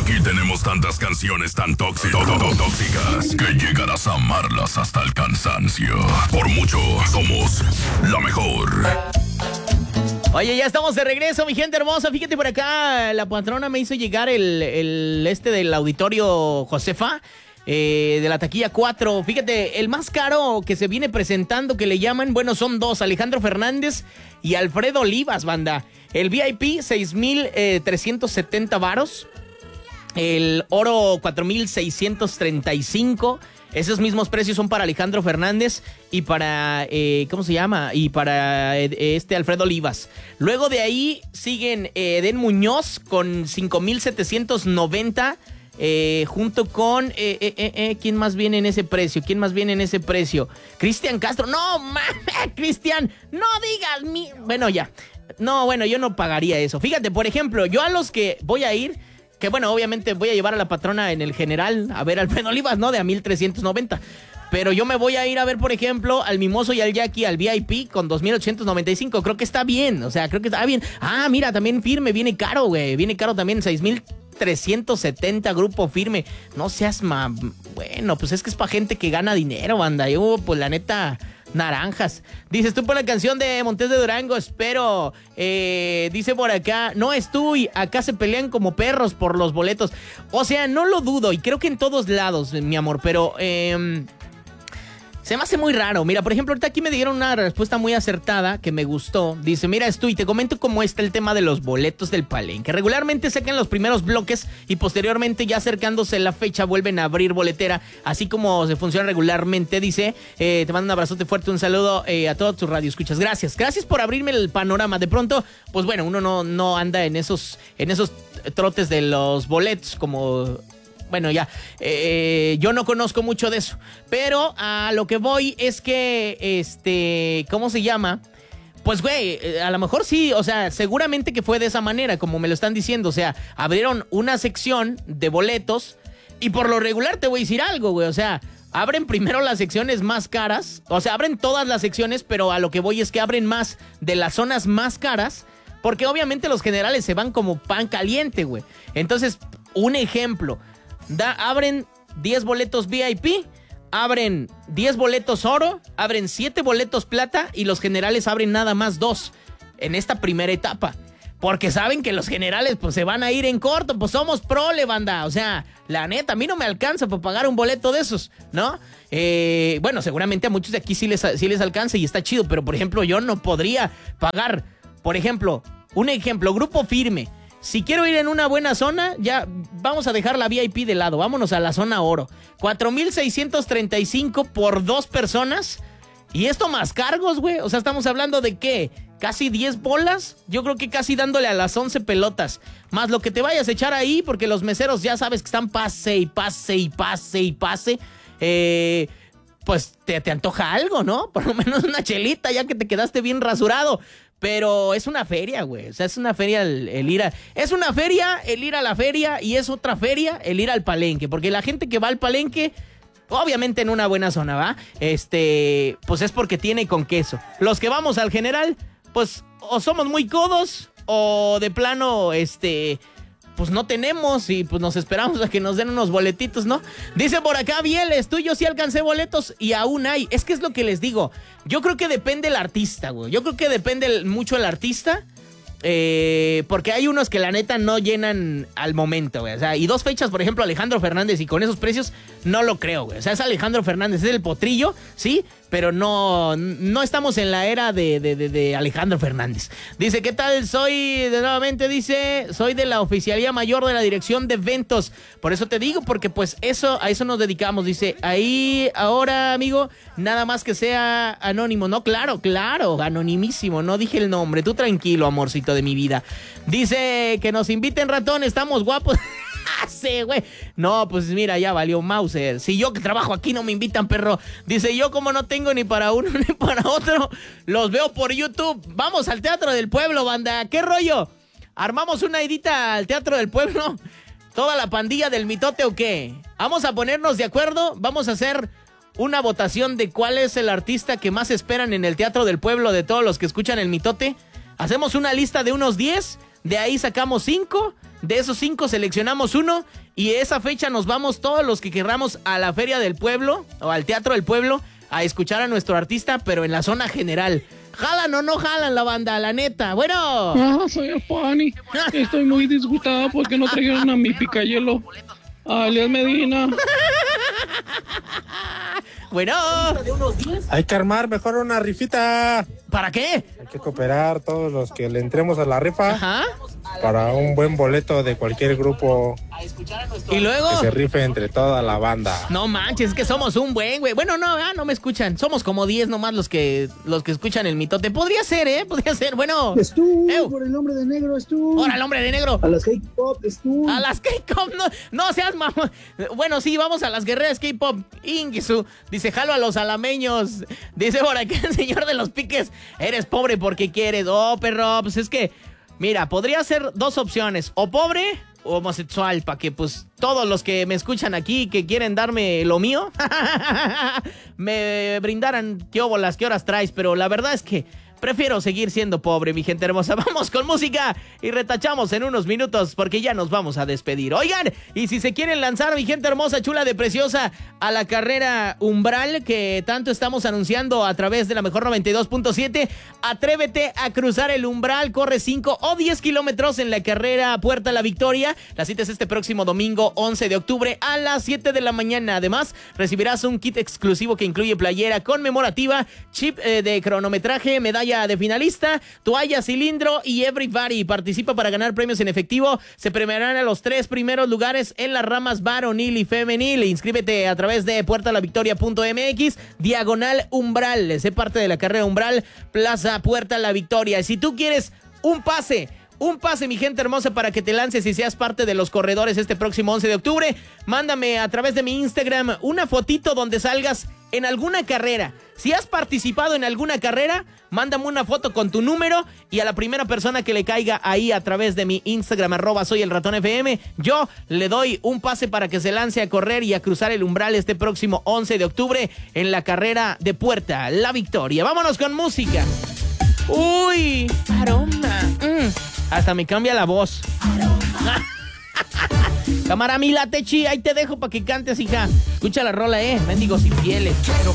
Aquí tenemos tantas canciones tan tóxicas que llegarás a amarlas hasta el cansancio. Por mucho, somos la mejor. Oye, ya estamos de regreso, mi gente hermosa. Fíjate por acá, la patrona me hizo llegar el del auditorio Josefa, de la taquilla 4. Fíjate, el más caro que se viene presentando, que le llaman, bueno, son dos, Alejandro Fernández y Alfredo Olivas, banda. El VIP, 6,370 varos. El oro, 4,635. Esos mismos precios son para Alejandro Fernández y para, ¿cómo se llama? Y para Alfredo Olivas. Luego de ahí siguen Eden Muñoz con 5,790, junto con, ¿quién más viene en ese precio? Cristian Castro. No, mames, Cristian, no digas Bueno, ya. No, bueno, yo no pagaría eso. Fíjate, por ejemplo, yo a los que voy a ir, que bueno, obviamente voy a llevar a la patrona en el general a ver al Alfredo Olivas, ¿no? De a 1,390. Pero yo me voy a ir a ver, por ejemplo, al Mimoso y al Jackie, al VIP, con 2,895. Creo que está bien, o sea, creo que está bien. Ah, mira, también Firme, viene caro, güey. Viene caro también, 6,370, Grupo Firme. No seas bueno, pues es que es para gente que gana dinero, banda. Yo, pues la neta, naranjas. Dices tú por la canción de Montes de Durango, espero. Dice por acá, no estoy, acá se pelean como perros por los boletos. O sea, no lo dudo, y creo que en todos lados, mi amor, pero se me hace muy raro. Mira, por ejemplo, ahorita aquí me dieron una respuesta muy acertada que me gustó. Dice, mira, y te comento cómo está el tema de los boletos del Palenque. Regularmente sacan los primeros bloques y posteriormente, ya acercándose la fecha, vuelven a abrir boletera, así como se funciona regularmente. Dice, te mando un abrazote fuerte, un saludo a todos tus radioescuchas. Gracias por abrirme el panorama. De pronto, pues bueno, uno no anda en esos trotes de los boletos como... Bueno, ya, yo no conozco mucho de eso, pero a lo que voy es que, ¿cómo se llama? Pues, güey, a lo mejor sí, o sea, seguramente que fue de esa manera, como me lo están diciendo, o sea, abrieron una sección de boletos y por lo regular te voy a decir algo, güey, o sea, abren primero las secciones más caras, o sea, abren todas las secciones, pero a lo que voy es que abren más de las zonas más caras, porque obviamente los generales se van como pan caliente, güey. Entonces, un ejemplo... abren 10 boletos VIP, abren 10 boletos oro, abren 7 boletos plata y los generales abren nada más 2 en esta primera etapa. Porque saben que los generales pues se van a ir en corto, pues somos prole, banda. O sea, la neta, a mí no me alcanza para pagar un boleto de esos, ¿no? Bueno, seguramente a muchos de aquí sí les alcanza y está chido, pero por ejemplo yo no podría pagar, por ejemplo, Grupo Firme. Si quiero ir en una buena zona, ya vamos a dejar la VIP de lado. Vámonos a la zona oro. 4,635 por 2 personas. Y esto más cargos, güey. O sea, estamos hablando de ¿qué? ¿Casi 10 bolas? Yo creo que casi dándole a las 11 pelotas. Más lo que te vayas a echar ahí, porque los meseros ya sabes que están pase y pase y pase y pase. Pues te antoja algo, ¿no? Por lo menos una chelita, ya que te quedaste bien rasurado. Pero es una feria, güey. O sea, es una feria el ir a... Es una feria el ir a la feria y es otra feria el ir al Palenque. Porque la gente que va al Palenque, obviamente en una buena zona, ¿va? Pues es porque tiene con queso. Los que vamos al general, pues o somos muy codos o de plano, pues no tenemos y pues nos esperamos a que nos den unos boletitos, ¿no? Dice por acá, Bieles, tú y yo sí alcancé boletos y aún hay. Es que es lo que les digo. Yo creo que depende el artista, güey. Yo creo que depende mucho el artista. Porque hay unos que la neta no llenan al momento, güey. O sea, y 2 fechas, por ejemplo, Alejandro Fernández, y con esos precios no lo creo, güey. O sea, es Alejandro Fernández, es el potrillo, sí, pero no estamos en la era de Alejandro Fernández. Dice, ¿qué tal? Soy de la Oficialía Mayor de la Dirección de Eventos. Por eso te digo, porque pues a eso nos dedicamos. Dice, ahí, ahora, amigo, nada más que sea anónimo. No, claro, anonimísimo. No dije el nombre. Tú tranquilo, amorcito de mi vida. Dice que nos inviten, ratón, estamos guapos. Sí, güey. No, pues mira, ya valió Mauser. Si yo que trabajo aquí no me invitan, perro. Dice, yo como no tengo ni para uno ni para otro, los veo por YouTube. Vamos al Teatro del Pueblo, banda. ¿Qué rollo? ¿Armamos una idita al Teatro del Pueblo? ¿Toda la pandilla del mitote o qué? Vamos a ponernos de acuerdo. Vamos a hacer una votación de cuál es el artista que más esperan en el Teatro del Pueblo de todos los que escuchan el mitote. Hacemos una lista de unos 10 De ahí sacamos 5. De esos 5 seleccionamos uno. Y esa fecha nos vamos todos los que querramos a la Feria del Pueblo o al Teatro del Pueblo a escuchar a nuestro artista, pero en la zona general. ¿Jalan o no jalan la banda, la neta? Bueno. Soy el Pani. Estoy muy disgustada porque no trajeron a mi picayelo, alias Medina. Bueno. Hay que armar mejor una rifita. ¿Para qué? Hay que cooperar todos los que le entremos a la rifa. Ajá. Para un buen boleto de cualquier grupo. Y luego que se rife entre toda la banda. No manches, es que somos un buen, güey. Bueno, no me escuchan. Somos como 10 nomás los que escuchan el mitote. Podría ser, podría ser. Bueno. Es tú, por el hombre de negro, es tú. Ahora el hombre de negro. A las K-pop, es tú. A las K-pop, no seas mamá. Bueno, sí, vamos a las guerreras K-pop. Ingisu. Dice, jalo a los alameños. Dice por aquí el señor de los piques. Eres pobre porque quieres. Oh, perro, pues es que... Mira, podría ser 2 opciones, o pobre o homosexual, para que pues todos los que me escuchan aquí que quieren darme lo mío me brindaran qué óbolas, qué horas traes, pero la verdad es que prefiero seguir siendo pobre, mi gente hermosa. Vamos con música y retachamos en unos minutos porque ya nos vamos a despedir. Oigan, y si se quieren lanzar, mi gente hermosa, chula de preciosa, a la carrera Umbral que tanto estamos anunciando a través de la mejor 92.7, atrévete a cruzar el umbral, corre 5 o 10 kilómetros en la carrera Puerta a la Victoria. La cita es este próximo domingo 11 de octubre a las 7 de la mañana. Además, recibirás un kit exclusivo que incluye playera conmemorativa, chip de cronometraje, medalla de finalista, toalla, cilindro y everybody. Participa para ganar premios en efectivo. Se premiarán a los 3 primeros lugares en las ramas varonil y femenil. Inscríbete a través de puertalavictoria.mx /umbral. Sé parte de la carrera Umbral, Plaza Puerta La Victoria. Si tú quieres un pase, mi gente hermosa, para que te lances y seas parte de los corredores este próximo 11 de octubre, mándame a través de mi Instagram una fotito donde salgas en alguna carrera. Si has participado en alguna carrera, mándame una foto con tu número y a la primera persona que le caiga ahí a través de mi Instagram, @soyelratonfm, yo le doy un pase para que se lance a correr y a cruzar el umbral este próximo 11 de octubre en la carrera de Puerta La Victoria. Vámonos con música. Uy, aroma. Hasta me cambia la voz. Cámara Mila Techi, ahí te dejo para que cantes, hija. Escucha la rola, mendigos infieles. Quiero